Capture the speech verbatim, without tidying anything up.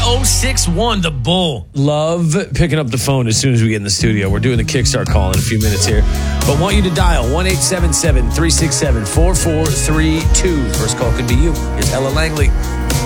oh six one, the Bull. Love picking up the phone as soon as we get in the studio. We're doing the Kickstart call in a few minutes here. But want you to dial one eight seven seven, three six seven, four four three two. First call could be you. Here's Ella Langley.